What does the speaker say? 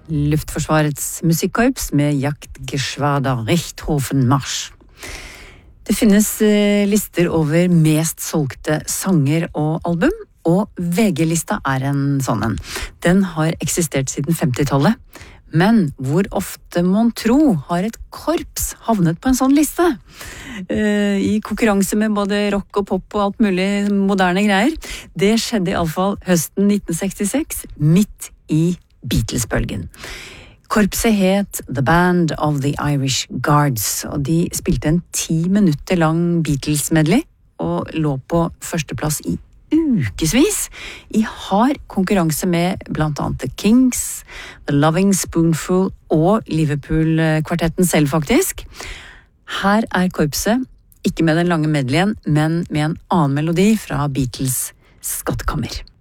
Luftforsvarets musikkorps med Jagdgeschwader Richthofen-Marsch. Det finnes lister over mest solgte sanger og album, og VG-lista en sånn en. Den har eksistert siden 50-tallet, men hvor ofte mon tro har et korps havnet på en sånn liste? I konkurranse med både rock og pop og alt mulig moderne greier. Det skjedde i alle fall høsten 1966, midt i Beatles-bølgen. Korpset het The Band of the Irish Guards, og de spilte en 10 minutter lang Beatles-medley, og lå på førsteplass i ukesvis, i hard konkurranse med blant annet The Kings, The Loving Spoonful og Liverpool-kvartetten selv faktisk. Her korpset, ikke med den lange medleyen, men med en annen melodi fra Beatles' skattekammer.